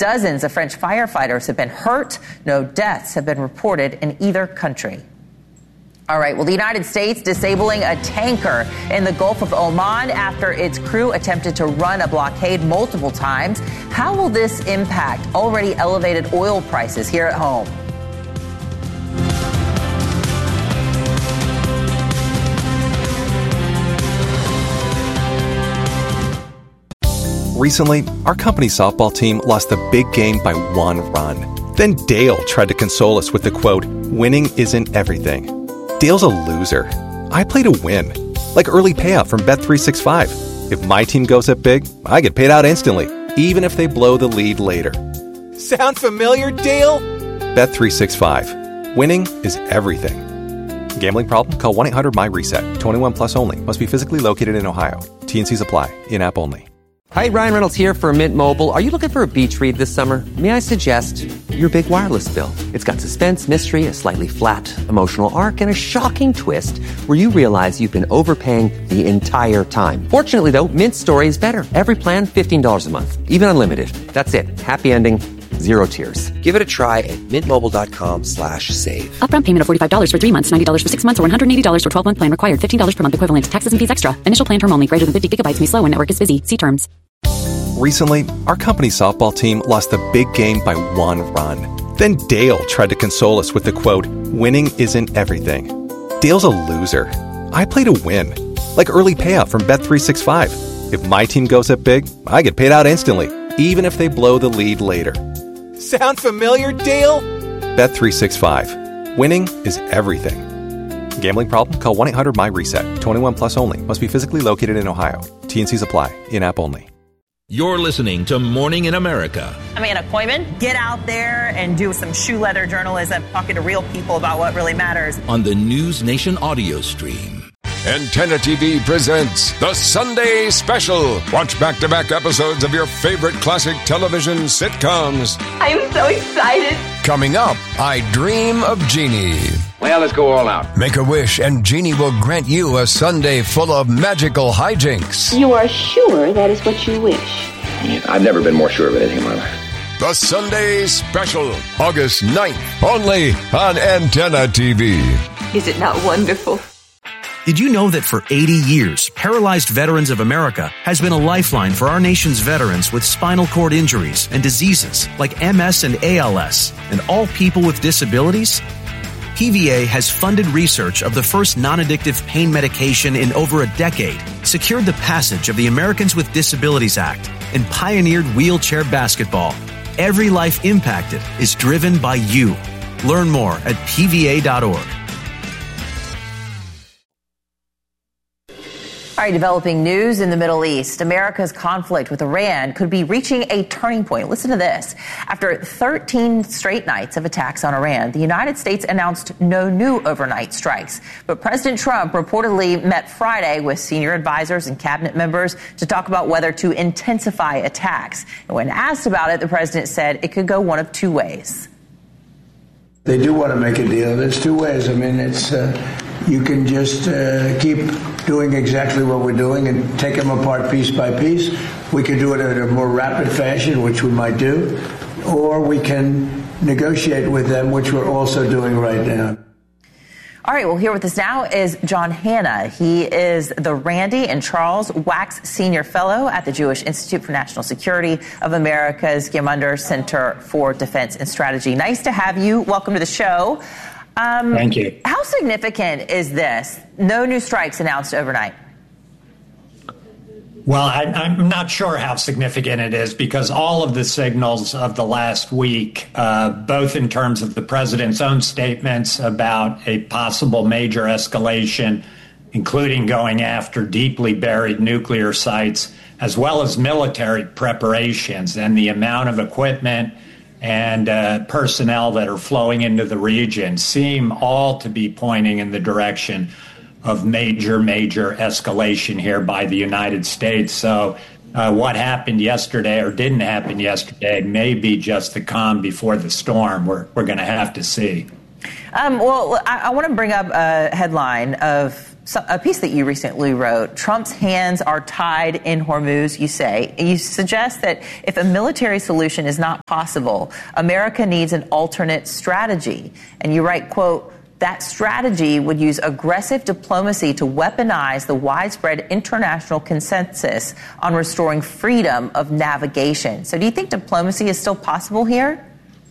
Dozens of French firefighters have been hurt. No deaths have been reported in either country. All right, well, the United States disabling a tanker in the Gulf of Oman after its crew attempted to run a blockade multiple times. How will this impact already elevated oil prices here at home? Recently, our company's softball team lost the big game by 1 run. Then Dale tried to console us with the quote, "Winning isn't everything." Dale's a loser. I play to win. Like early payout from Bet365. If my team goes up big, I get paid out instantly, even if they blow the lead later. Sound familiar, Dale? Bet365. Winning is everything. Gambling problem? Call 1-800-MY-RESET. 21 plus only. Must be physically located in Ohio. T&Cs apply. In-app only. Hi, Ryan Reynolds here for Mint Mobile. Are you looking for a beach read this summer? May I suggest your big wireless bill? It's got suspense, mystery, a slightly flat, emotional arc, and a shocking twist where you realize you've been overpaying the entire time. Fortunately, though, Mint's story is better. Every plan, $15 a month. Even unlimited. That's it. Happy ending. Zero tears. Give it a try at mintmobile.com/save. Upfront payment of $45 for 3 months, $90 for 6 months, or $180 for 12-month plan required. $15 per month equivalent. Taxes and fees extra. Initial plan term only. Greater than 50 gigabytes may slow when network is busy. See terms. Recently, our company's softball team lost the big game by 1 run. Then Dale tried to console us with the quote, "Winning isn't everything." Dale's a loser. I play to win. Like early payout from Bet365. If my team goes up big, I get paid out instantly, even if they blow the lead later. Sound familiar, Dale? Bet365. Winning is everything. Gambling problem? Call 1-800-MY-RESET. 21 plus only. Must be physically located in Ohio. T&Cs apply. In-app only. You're listening to Morning in America. I'm Anna Koyman. Get out there and do some shoe leather journalism, talking to real people about what really matters. On the News Nation audio stream. Antenna TV presents The Sunday Special. Watch back-to-back episodes of your favorite classic television sitcoms. I'm so excited. Coming up, I Dream of Jeannie. Well, let's go all out. Make a wish and Jeannie will grant you a Sunday full of magical hijinks. You are sure that is what you wish? I've never been more sure of anything in my life. The Sunday Special, August 9th, only on Antenna TV. Is it not wonderful? Did you know that for 80 years, Paralyzed Veterans of America has been a lifeline for our nation's veterans with spinal cord injuries and diseases like MS and ALS, and all people with disabilities? PVA has funded research of the first non-addictive pain medication in over a decade, secured the passage of the Americans with Disabilities Act, and pioneered wheelchair basketball. Every life impacted is driven by you. Learn more at pva.org. All right, developing news in the Middle East. America's conflict with Iran could be reaching a turning point. Listen to this. After 13 straight nights of attacks on Iran, the United States announced no new overnight strikes. But President Trump reportedly met Friday with senior advisors and cabinet members to talk about whether to intensify attacks. And when asked about it, the president said it could go one of two ways. They do want to make a deal. There's two ways. I mean, it's you can just keep doing exactly what we're doing and take them apart piece by piece. We can do it in a more rapid fashion, which we might do, or we can negotiate with them, which we're also doing right now. All right, well, here with us now is John Hanna. He is the Randy and Charles Wax Senior Fellow at the Jewish Institute for National Security of America's Gemunder Center for Defense and Strategy. Nice to have you. Welcome to the show. Thank you. How significant is this? No new strikes announced overnight. Well, I'm not sure how significant it is because all of the signals of the last week, both in terms of the president's own statements about a possible major escalation, including going after deeply buried nuclear sites, as well as military preparations and the amount of equipment and personnel that are flowing into the region, seem all to be pointing in the direction of major escalation here by the United States. So what happened yesterday or didn't happen yesterday may be just the calm before the storm. We're going to have to see. Well, I want to bring up a headline of a piece that you recently wrote. Trump's hands are tied in Hormuz, you say. You suggest that if a military solution is not possible, America needs an alternate strategy. And you write, quote, that strategy would use aggressive diplomacy to weaponize the widespread international consensus on restoring freedom of navigation. So do you think diplomacy is still possible here?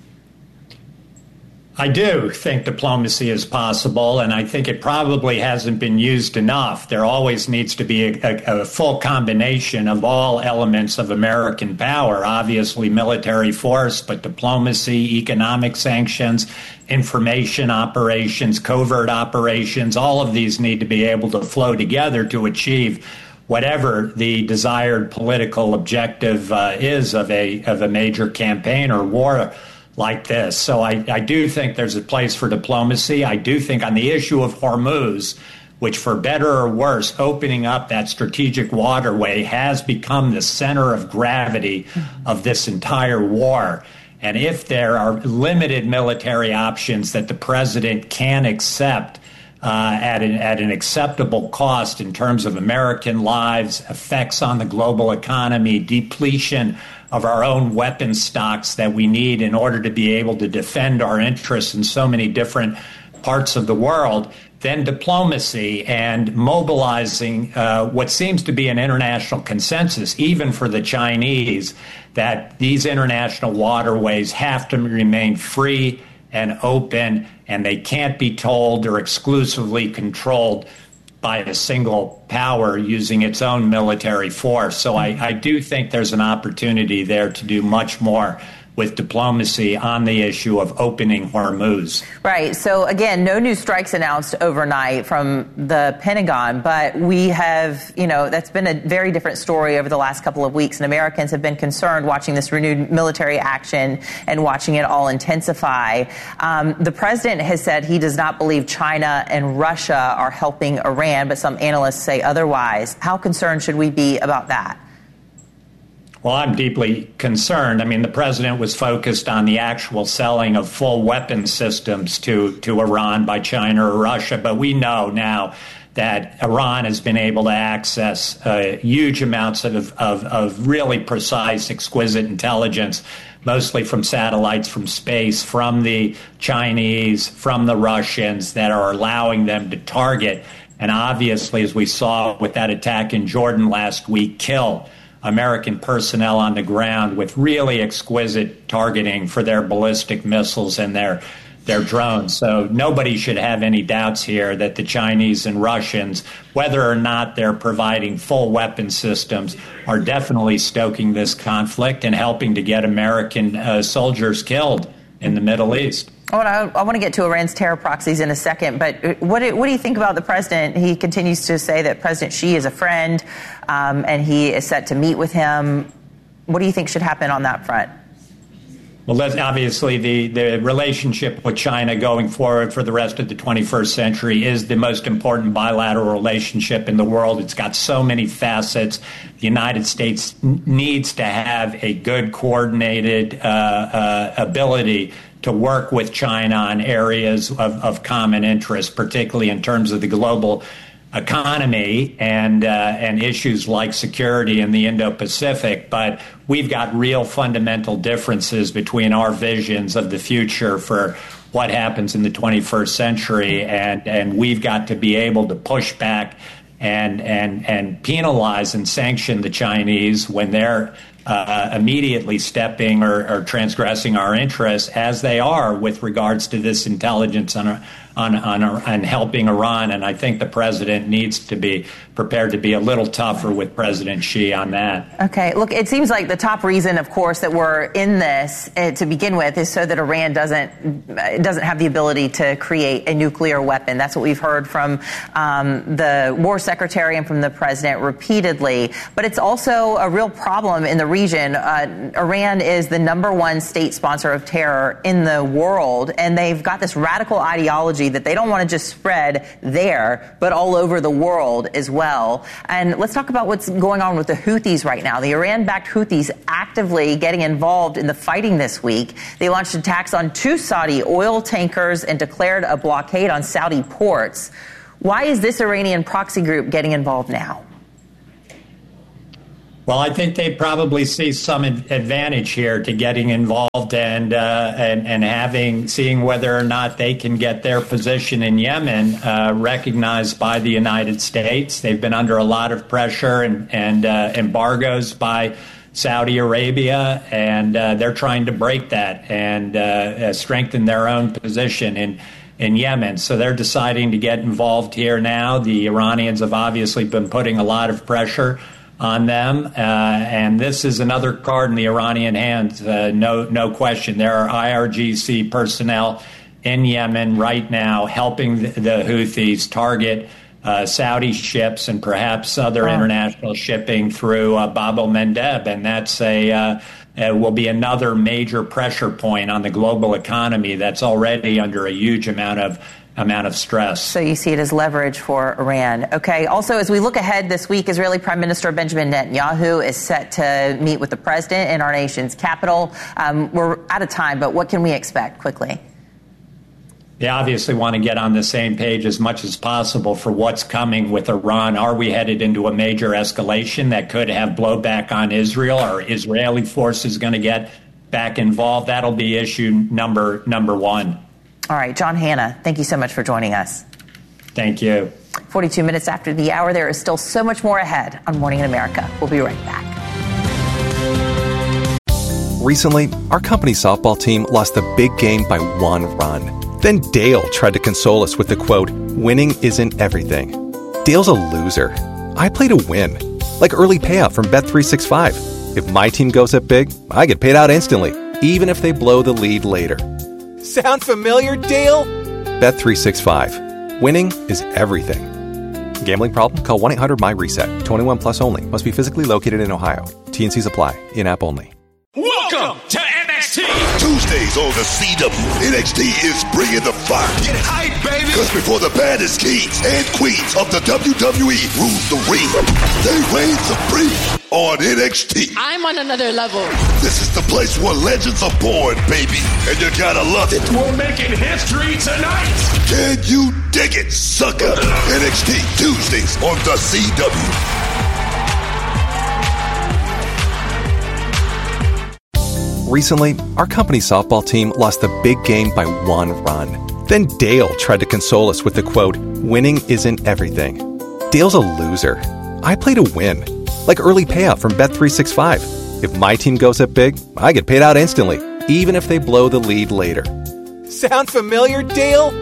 I do think diplomacy is possible, and I think it probably hasn't been used enough. There always needs to be a full combination of all elements of American power, obviously military force, but diplomacy, economic sanctions, information operations, covert operations. All of these need to be able to flow together to achieve whatever the desired political objective is of a major campaign or war like this. So I do think there's a place for diplomacy. I do think on the issue of Hormuz, which for better or worse, opening up that strategic waterway has become the center of gravity of this entire war. And if there are limited military options that the president can accept at an acceptable cost in terms of American lives, effects on the global economy, depletion of our own weapon stocks that we need in order to be able to defend our interests in so many different parts of the world, then diplomacy and mobilizing what seems to be an international consensus, even for the Chinese, that these international waterways have to remain free and open, and they can't be told or exclusively controlled by a single power using its own military force. So I do think there's an opportunity there to do much more with diplomacy on the issue of opening Hormuz. Right. So, again, no new strikes announced overnight from the Pentagon, but we have, that's been a very different story over the last couple of weeks, and Americans have been concerned watching this renewed military action and watching it all intensify. The president has said he does not believe China and Russia are helping Iran, but some analysts say otherwise. How concerned should we be about that? Well, I'm deeply concerned. I mean, the president was focused on the actual selling of full weapon systems to Iran by China or Russia. But we know now that Iran has been able to access huge amounts of really precise, exquisite intelligence, mostly from satellites from space, from the Chinese, from the Russians, that are allowing them to target. And obviously, as we saw with that attack in Jordan last week, kill American personnel on the ground with really exquisite targeting for their ballistic missiles and their drones. So nobody should have any doubts here that the Chinese and Russians, whether or not they're providing full weapon systems, are definitely stoking this conflict and helping to get American soldiers killed in the Middle East. I want to get to Iran's terror proxies in a second, but what do you think about the president? He continues to say that President Xi is a friend, and he is set to meet with him. What do you think should happen on that front? Well, that's obviously the relationship with China going forward for the rest of the 21st century is the most important bilateral relationship in the world. It's got so many facets. The United States needs to have a good coordinated ability to work with China on areas of common interest, particularly in terms of the global economy and issues like security in the Indo-Pacific. But we've got real fundamental differences between our visions of the future for what happens in the 21st century, and we've got to be able to push back and penalize and sanction the Chinese when they're immediately stepping or transgressing our interests, as they are with regards to this intelligence on helping Iran. And I think the president needs to be prepared to be a little tougher with President Xi on that. Okay. Look, it seems like the top reason, of course, that we're in this to begin with is so that Iran doesn't have the ability to create a nuclear weapon. That's what we've heard from the war secretary and from the president repeatedly. But it's also a real problem in the region. Iran is the #1 state sponsor of terror in the world, and they've got this radical ideology that they don't want to just spread there, but all over the world as well. And let's talk about what's going on with the Houthis right now. The Iran-backed Houthis actively getting involved in the fighting this week. They launched attacks on 2 Saudi oil tankers and declared a blockade on Saudi ports. Why is this Iranian proxy group getting involved now? Well, I think they probably see some advantage here to getting involved and seeing whether or not they can get their position in Yemen recognized by the United States. They've been under a lot of pressure and embargoes by Saudi Arabia, and they're trying to break that and strengthen their own position in Yemen. So they're deciding to get involved here now. The Iranians have obviously been putting a lot of pressure on them, and this is another card in the Iranian hands, no question. There are IRGC personnel in Yemen right now helping the Houthis target Saudi ships and perhaps other international shipping through Bab el-Mandeb, and that's will be another major pressure point on the global economy that's already under a huge amount of stress. So you see it as leverage for Iran. Okay. Also, as we look ahead this week, Israeli Prime Minister Benjamin Netanyahu is set to meet with the president in our nation's capital. We're out of time, but what can we expect quickly? They obviously want to get on the same page as much as possible for what's coming with Iran. Are we headed into a major escalation that could have blowback on Israel? Are Israeli forces going to get back involved? That'll be issue number one. All right, John Hanna, thank you so much for joining us. Thank you. 42 minutes after the hour, there is still so much more ahead on Morning in America. We'll be right back. Recently, our company softball team lost a big game by 1 run. Then Dale tried to console us with the quote, "Winning isn't everything." Dale's a loser. I play to win, like early payout from Bet365. If my team goes up big, I get paid out instantly, even if they blow the lead later. Sound familiar, Dale? Bet365. Winning is everything. Gambling problem? Call 1-800-MY-RESET. 21 plus only. Must be physically located in Ohio. T&Cs apply. In-app only. Welcome to NXT. Tuesdays on the CW. NXT is bringing the fire. Get hype, baby. Because before the baddest kings and queens of the WWE rule the ring, they reign supreme on NXT. I'm on another level. This is the place where legends are born, baby. And you gotta love it. We're making history tonight. Can you dig it, sucker? NXT Tuesdays on the CW. Recently, our company softball team lost a big game by 1 run. Then Dale tried to console us with the quote, "Winning isn't everything." Dale's a loser. I play to win, like early payout from Bet365. If my team goes up big, I get paid out instantly, even if they blow the lead later. Sound familiar, Dale?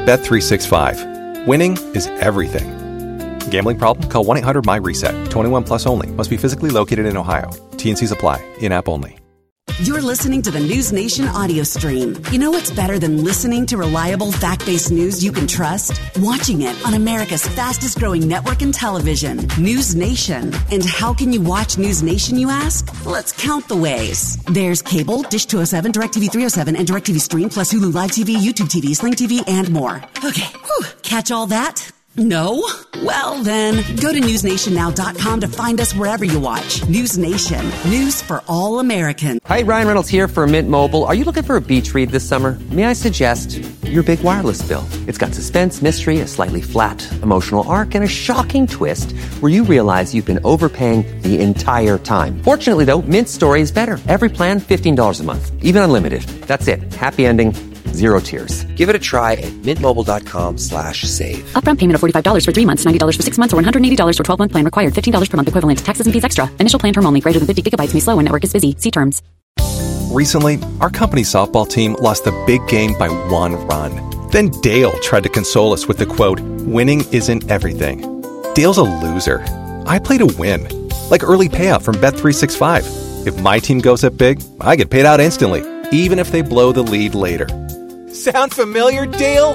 Bet365. Winning is everything. Gambling problem? Call 1-800-MY-RESET. 21 plus only. Must be physically located in Ohio. T&Cs apply. In-app only. You're listening to the News Nation audio stream. You know what's better than listening to reliable, fact-based news you can trust? Watching it on America's fastest-growing network in television, News Nation. And how can you watch News Nation, you ask? Let's count the ways. There's cable, Dish 207, DirecTV 307, and DirecTV Stream, plus Hulu Live TV, YouTube TV, Sling TV, and more. Okay, catch all that? No? Well, then, go to newsnationnow.com to find us wherever you watch. News Nation. News for all Americans. Hi, Ryan Reynolds here for Mint Mobile. Are you looking for a beach read this summer? May I suggest your big wireless bill? It's got suspense, mystery, a slightly flat emotional arc, and a shocking twist where you realize you've been overpaying the entire time. Fortunately, though, Mint's story is better. Every plan, $15 a month. Even unlimited. That's it. Happy ending. Zero tears. Give it a try at mintmobile.com/save. Upfront payment of $45 for 3 months, $90 for 6 months, or $180 for 12-month plan required. $15 per month equivalent to taxes and fees extra. Initial plan term only. Greater than 50 gigabytes may slow when network is busy. See terms. Recently, our company softball team lost a big game by 1 run. Then Dale tried to console us with the quote, "Winning isn't everything." Dale's a loser. I play to win, like early payout from Bet365. If my team goes up big, I get paid out instantly, even if they blow the lead later. Sound familiar, Dale?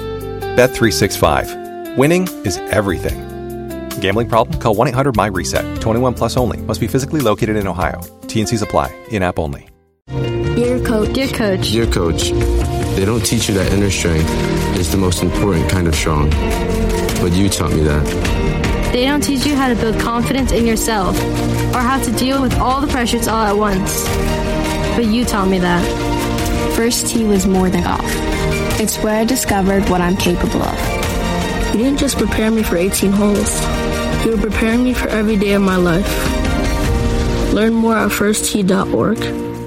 Bet365. Winning is everything. Gambling problem? Call 1-800-MY-RESET. 21 plus only. Must be physically located in Ohio. T&Cs apply. In-app only. Dear coach. Dear coach. Dear coach. They don't teach you that inner strength is the most important kind of strong. But you taught me that. They don't teach you how to build confidence in yourself or how to deal with all the pressures all at once. But you taught me that. First tee was more than golf. It's where I discovered what I'm capable of. You didn't just prepare me for 18 holes. You were preparing me for every day of my life. Learn more at firsttee.org.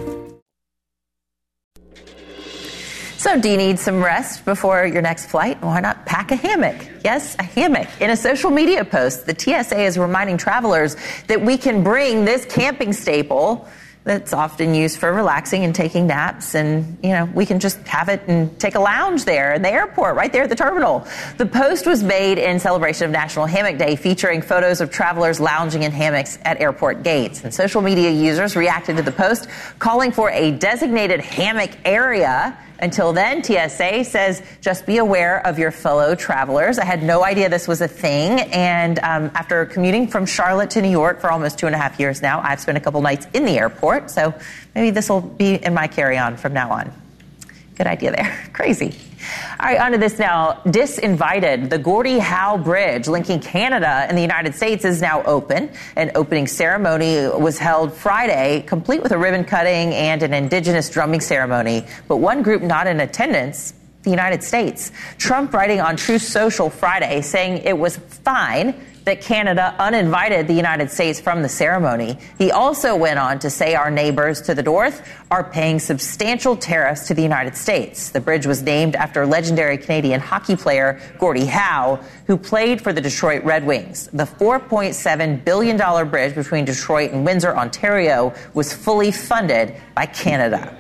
So do you need some rest before your next flight? Why not pack a hammock? Yes, a hammock. In a social media post, the TSA is reminding travelers that we can bring this camping staple that's often used for relaxing and taking naps. And, we can just have it and take a lounge there in the airport, right there at the terminal. The post was made in celebration of National Hammock Day, featuring photos of travelers lounging in hammocks at airport gates. And social media users reacted to the post, calling for a designated hammock area. Until then, TSA says just be aware of your fellow travelers. I had no idea this was a thing. And after commuting from Charlotte to New York for almost 2.5 years now, I've spent a couple nights in the airport. So maybe this will be in my carry-on from now on. Good idea there. Crazy. All right, on to this now. Disinvited. The Gordie Howe Bridge linking Canada and the United States is now open. An opening ceremony was held Friday, complete with a ribbon cutting and an indigenous drumming ceremony. But one group not in attendance, the United States. Trump writing on Truth Social Friday saying it was fine that Canada uninvited the United States from the ceremony. He also went on to say our neighbors to the north are paying substantial tariffs to the United States. The bridge was named after legendary Canadian hockey player Gordie Howe, who played for the Detroit Red Wings. The $4.7 billion bridge between Detroit and Windsor, Ontario, was fully funded by Canada.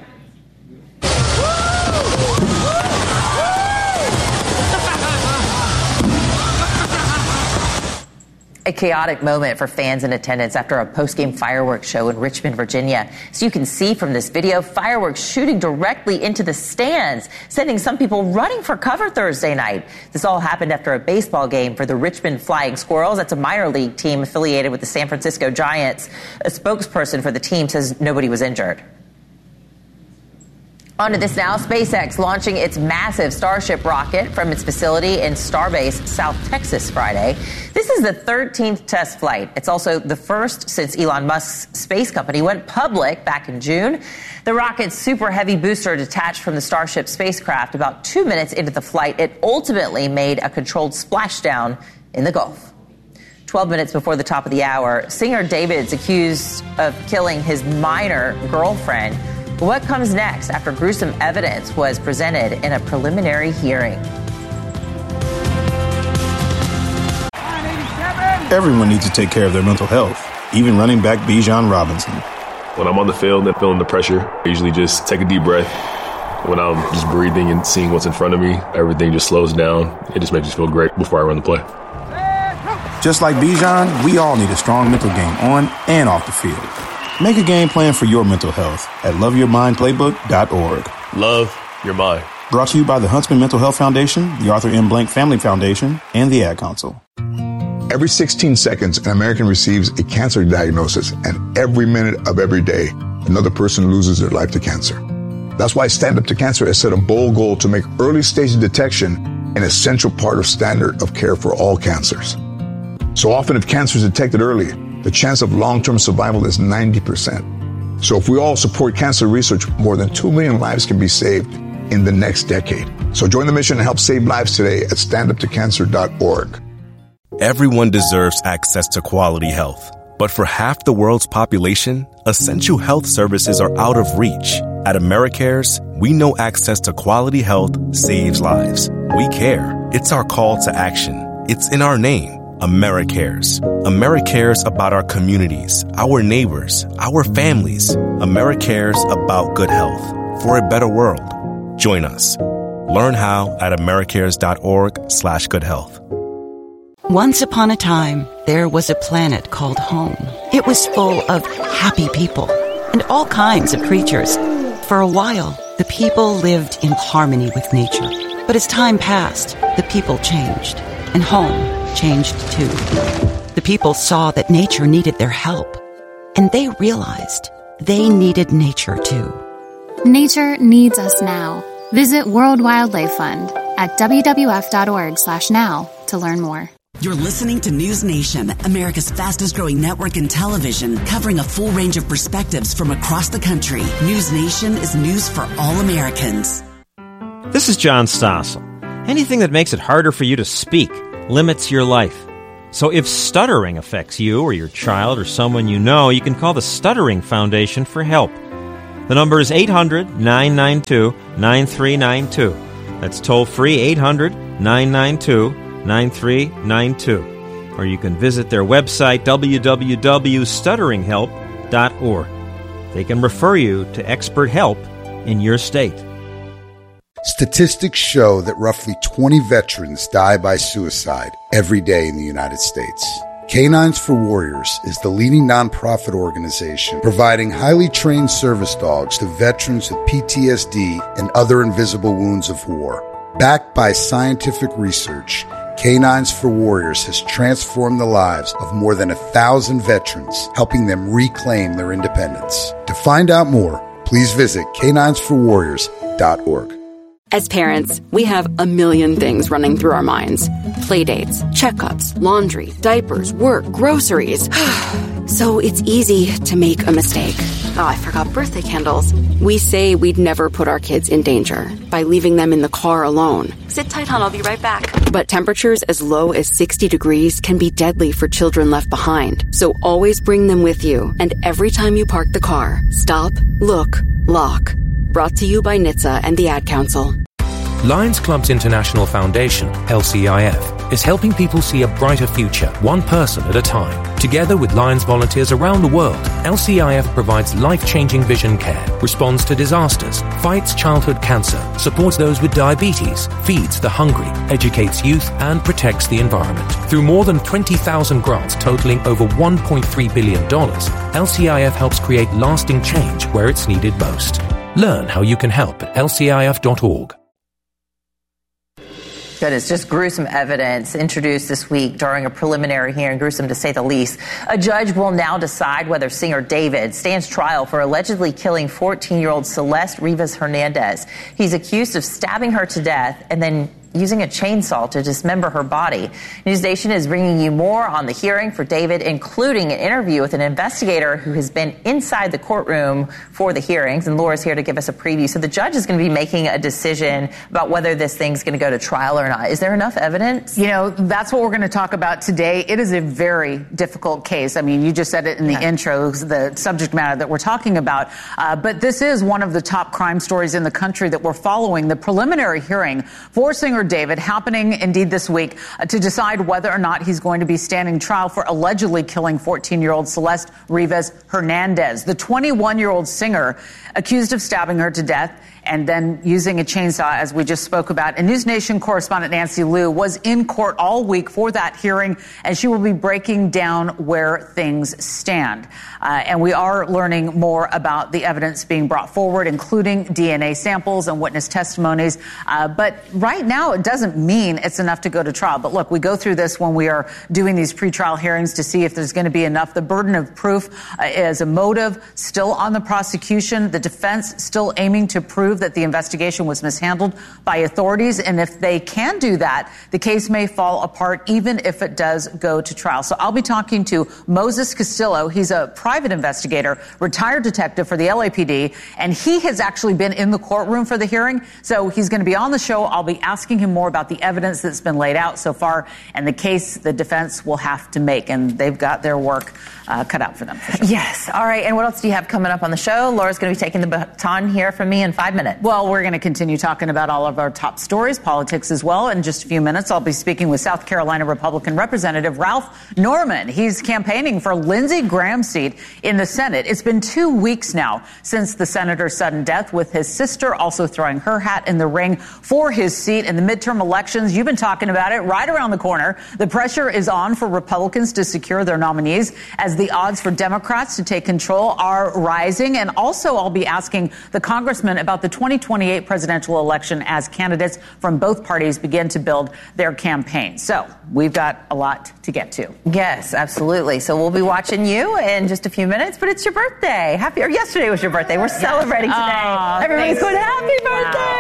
A chaotic moment for fans in attendance after a post-game fireworks show in Richmond, Virginia. So you can see from this video, fireworks shooting directly into the stands, sending some people running for cover Thursday night. This all happened after a baseball game for the Richmond Flying Squirrels. That's a minor league team affiliated with the San Francisco Giants. A spokesperson for the team says nobody was injured. On to this now. SpaceX launching its massive Starship rocket from its facility in Starbase, South Texas, Friday. This is the 13th test flight. It's also the first since Elon Musk's space company went public back in June. The rocket's super heavy booster detached from the Starship spacecraft about 2 minutes into the flight. It ultimately made a controlled splashdown in the Gulf. 12 minutes before the top of the hour, singer David's accused of killing his minor girlfriend. What comes next after gruesome evidence was presented in a preliminary hearing? Everyone needs to take care of their mental health, even running back Bijan Robinson. When I'm on the field and feeling the pressure, I usually just take a deep breath. When I'm just breathing and seeing what's in front of me, everything just slows down. It just makes me feel great before I run the play. Just like Bijan, we all need a strong mental game on and off the field. Make a game plan for your mental health at loveyourmindplaybook.org. Love your mind. Brought to you by the Huntsman Mental Health Foundation, the Arthur M. Blank Family Foundation, and the Ad Council. Every 16 seconds, an American receives a cancer diagnosis, and every minute of every day, another person loses their life to cancer. That's why Stand Up to Cancer has set a bold goal to make early stage detection an essential part of standard of care for all cancers. So often, if cancer is detected early, the chance of long-term survival is 90%. So if we all support cancer research, more than 2 million lives can be saved in the next decade. So join the mission and help save lives today at standuptocancer.org. Everyone deserves access to quality health. But for half the world's population, essential health services are out of reach. At AmeriCares, we know access to quality health saves lives. We care. It's our call to action. It's in our name. AmeriCares. AmeriCares about our communities, our neighbors, our families. AmeriCares about good health for a better world. Join us. Learn how at americares.org/goodhealth. Once upon a time, there was a planet called home. It was full of happy people and all kinds of creatures. For a while, the people lived in harmony with nature. But as time passed, the people changed, and home changed too. The people saw that nature needed their help, and they realized they needed nature too. Nature needs us now. Visit World Wildlife Fund at wwf.org/now to learn more. You're listening to News Nation, America's fastest growing network in television, covering a full range of perspectives from across the country. News Nation is news for all Americans. This is John Stossel. Anything that makes it harder for you to speak, limits your life. So if stuttering affects you or your child or someone you know, you can call the Stuttering Foundation for help. The number is 800-992-9392. That's toll-free, 800-992-9392. Or you can visit their website, www.stutteringhelp.org. They can refer you to expert help in your state. Statistics show that roughly 20 veterans die by suicide every day in the United States. Canines for Warriors is the leading nonprofit organization providing highly trained service dogs to veterans with PTSD and other invisible wounds of war. Backed by scientific research, Canines for Warriors has transformed the lives of more than 1,000 veterans, helping them reclaim their independence. To find out more, please visit caninesforwarriors.org. As parents, we have a million things running through our minds. Playdates, checkups, laundry, diapers, work, groceries. So it's easy to make a mistake. Oh, I forgot birthday candles. We say we'd never put our kids in danger by leaving them in the car alone. Sit tight, hon, I'll be right back. But temperatures as low as 60 degrees can be deadly for children left behind. So always bring them with you. And every time you park the car, stop, look, lock. Brought to you by NHTSA and the Ad Council. Lions Clubs International Foundation, LCIF, is helping people see a brighter future, one person at a time. Together with Lions volunteers around the world, LCIF provides life-changing vision care, responds to disasters, fights childhood cancer, supports those with diabetes, feeds the hungry, educates youth, and protects the environment. Through more than 20,000 grants totaling over $1.3 billion, LCIF helps create lasting change where it's needed most. Learn how you can help at lcif.org. That is just gruesome evidence introduced this week during a preliminary hearing, gruesome to say the least. A judge will now decide whether singer David stands trial for allegedly killing 14-year-old Celeste Rivas Hernandez. He's accused of stabbing her to death and then using a chainsaw to dismember her body. NewsNation is bringing you more on the hearing for David, including an interview with an investigator who has been inside the courtroom for the hearings. And Laura's here to give us a preview. So the judge is going to be making a decision about whether this thing's going to go to trial or not. Is there enough evidence? You know, that's what we're going to talk about today. It is a very difficult case. I mean, you just said it in the intro, the subject matter that we're talking about. But this is one of the top crime stories in the country that we're following. The preliminary hearing for singer David happening indeed this week to decide whether or not he's going to be standing trial for allegedly killing 14-year-old Celeste Rivas Hernandez. The 21-year-old singer accused of stabbing her to death and then using a chainsaw, as we just spoke about. And NewsNation correspondent Nancy Liu was in court all week for that hearing, and she will be breaking down where things stand. And we are learning more about the evidence being brought forward, including DNA samples and witness testimonies. But right now, it doesn't mean it's enough to go to trial. But look, we go through this when we are doing these pretrial hearings to see if there's going to be enough. The burden of proof is a motive still on the prosecution. The defense still aiming to prove that the investigation was mishandled by authorities. And if they can do that, the case may fall apart even if it does go to trial. So I'll be talking to Moses Castillo. He's a private investigator, retired detective for the LAPD, and he has actually been in the courtroom for the hearing. So he's going to be on the show. I'll be asking him more about the evidence that's been laid out so far and the case the defense will have to make. And they've got their work cut out for them. For sure. Yes. All right. And what else do you have coming up on the show? Laura's going to be taking the baton here from me in 5 minutes. Well, we're going to continue talking about all of our top stories, politics as well. In just a few minutes, I'll be speaking with South Carolina Republican Representative Ralph Norman. He's campaigning for Lindsey Graham's seat in the Senate. It's been 2 weeks now since the senator's sudden death, with his sister also throwing her hat in the ring for his seat in the midterm elections. You've been talking about it right around the corner. The pressure is on for Republicans to secure their nominees as the odds for Democrats to take control are rising. And also, I'll be asking the congressman about the 2028 presidential election as candidates from both parties begin to build their campaigns. So we've got a lot to get to. Yes, absolutely. So we'll be watching you in just a few minutes, but it's your birthday. Yesterday was your birthday. We're celebrating today. Everybody's going, happy birthday.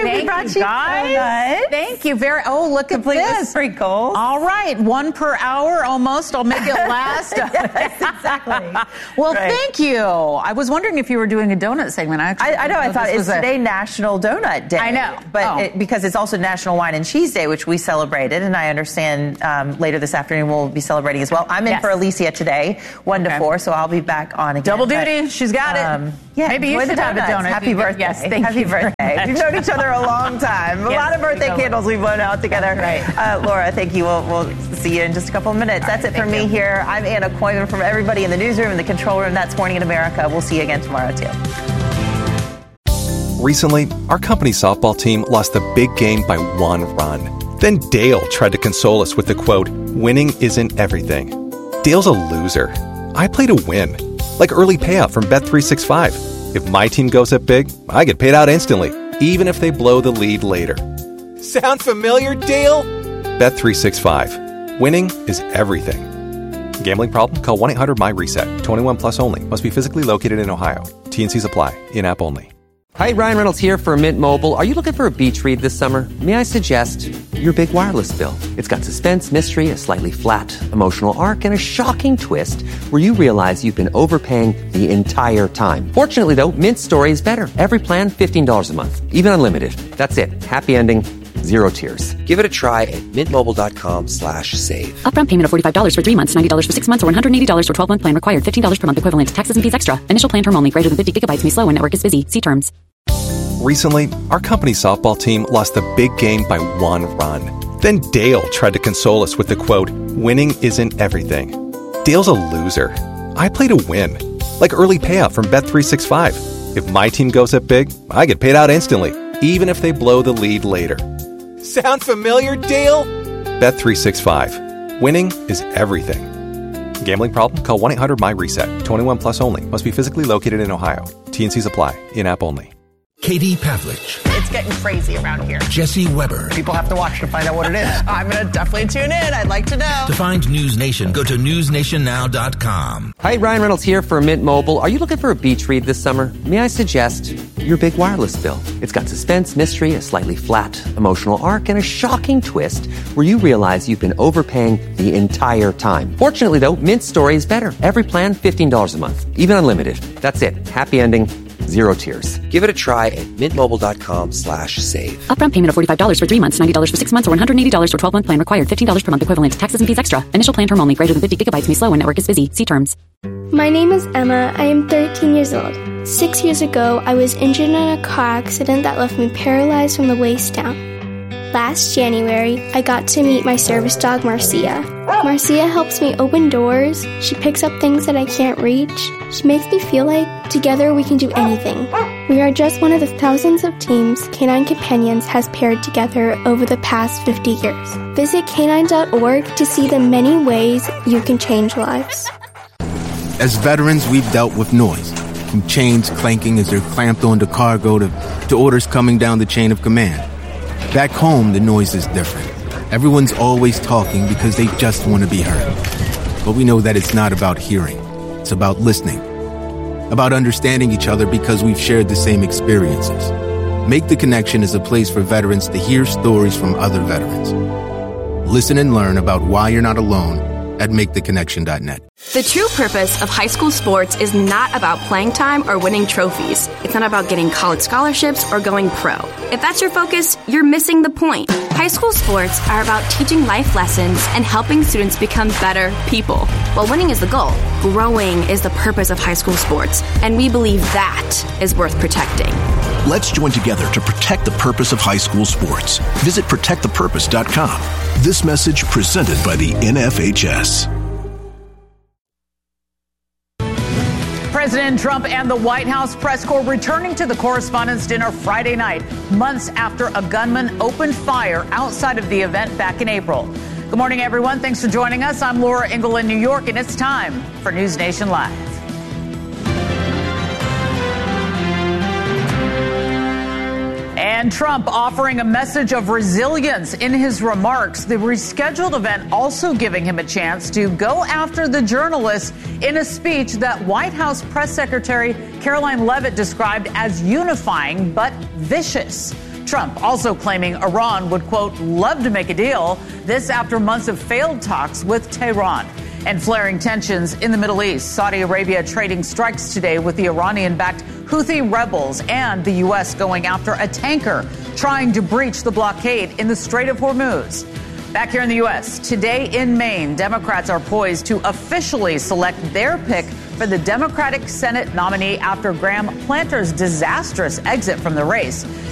we brought you guys. donuts. Thank you very. Oh, look complete at this. With sprinkles. All right, 1 per hour almost. I'll make it last. Yes, exactly. Well, thank you. I was wondering if you were doing a donut segment. I know. I thought it's today National Donut Day. I know, but because it's also National Wine and Cheese Day, which we celebrated, and I understand later this afternoon we'll be celebrating as well. I'm in for Alicia today, 1 to 4, so I'll be back on again. Double duty. She's got it. Yeah, maybe you should have a donut. Happy birthday. Yes, thank you. Birthday. We've known each other a long time. A lot of birthday candles we've blown out together. Right. Laura, thank you. We'll see you in just a couple of minutes. That's it for me here. I'm Anna Koyman from everybody in the newsroom and the control room. That's Morning in America. We'll see you again tomorrow, too. Recently, our company softball team lost the big game by 1 run. Then Dale tried to console us with the quote, "Winning isn't everything." Dale's a loser. I play to win. Like early payout from Bet365. If my team goes up big, I get paid out instantly, even if they blow the lead later. Sound familiar, Dale? Bet365. Winning is everything. Gambling problem? Call 1-800-MY-RESET. 21 plus only. Must be physically located in Ohio. T&Cs apply. In-app only. Hi, Ryan Reynolds here for Mint Mobile. Are you looking for a beach read this summer? May I suggest your big wireless bill? It's got suspense, mystery, a slightly flat, emotional arc, and a shocking twist where you realize you've been overpaying the entire time. Fortunately, though, Mint's story is better. Every plan, $15 a month. Even unlimited. That's it. Happy ending. Zero tears. Give it a try at mintmobile.com/save. Upfront payment of $45 for 3 months, $90 for 6 months, or $180 for 12-month plan required. $15 per month equivalent. Taxes and fees extra. Initial plan term only. Greater than 50 gigabytes may slow when network is busy. See terms. Recently, our company softball team lost the big game by 1 run. Then Dale tried to console us with the quote, "Winning isn't everything." Dale's a loser. I play to win. Like early payout from Bet365. If my team goes up big, I get paid out instantly, even if they blow the lead later. Sound familiar, Dale? Bet365. Winning is everything. Gambling problem? Call 1-800-MY-RESET. 21 plus only. Must be physically located in Ohio. T&Cs apply. In-app only. Katie Pavlich. It's getting crazy around here. Jesse Weber. People have to watch to find out what it is. I'm going to definitely tune in. I'd like to know. To find News Nation, go to newsnationnow.com. Hi, Ryan Reynolds here for Mint Mobile. Are you looking for a beach read this summer? May I suggest your big wireless bill? It's got suspense, mystery, a slightly flat, emotional arc, and a shocking twist where you realize you've been overpaying the entire time. Fortunately, though, Mint's story is better. Every plan, $15 a month. Even unlimited. That's it. Happy ending. Zero tears. Give it a try at mintmobile.com/save. Upfront payment of $45 for 3 months, $90 for 6 months, or $180 for 12-month plan required. $15 per month equivalent. Taxes and fees extra. Initial plan term only. Greater than 50 gigabytes may slow when network is busy. See terms. My name is Emma. I am 13 years old. 6 years ago, I was injured in a car accident that left me paralyzed from the waist down. Last January, I got to meet my service dog, Marcia. Marcia helps me open doors. She picks up things that I can't reach. She makes me feel like together we can do anything. We are just one of the thousands of teams Canine Companions has paired together over the past 50 years. Visit canine.org to see the many ways you can change lives. As veterans, we've dealt with noise, from chains clanking as they're clamped onto cargo to orders coming down the chain of command. Back home, the noise is different. Everyone's always talking because they just want to be heard. But we know that it's not about hearing. It's about listening. About understanding each other because we've shared the same experiences. Make the Connection is a place for veterans to hear stories from other veterans. Listen and learn about why you're not alone at MakeTheConnection.net. The true purpose of high school sports is not about playing time or winning trophies. It's not about getting college scholarships or going pro. If that's your focus, you're missing the point. High school sports are about teaching life lessons and helping students become better people. While winning is the goal, growing is the purpose of high school sports, and we believe that is worth protecting. Let's join together to protect the purpose of high school sports. Visit protectthepurpose.com. This message presented by the NFHS. President Trump and the White House press corps returning to the Correspondents' Dinner Friday night, months after a gunman opened fire outside of the event back in April. Good morning, everyone. Thanks for joining us. I'm Laura Ingle in New York, and it's time for News Nation Live. And Trump offering a message of resilience in his remarks. The rescheduled event also giving him a chance to go after the journalists in a speech that White House Press Secretary Caroline Leavitt described as unifying but vicious. Trump also claiming Iran would, quote, love to make a deal. This after months of failed talks with Tehran. And flaring tensions in the Middle East. Saudi Arabia trading strikes today with the Iranian-backed Houthi rebels, and the U.S. going after a tanker trying to breach the blockade in the Strait of Hormuz. Back here in the U.S., today in Maine, Democrats are poised to officially select their pick for the Democratic Senate nominee after Graham Planter's disastrous exit from the race.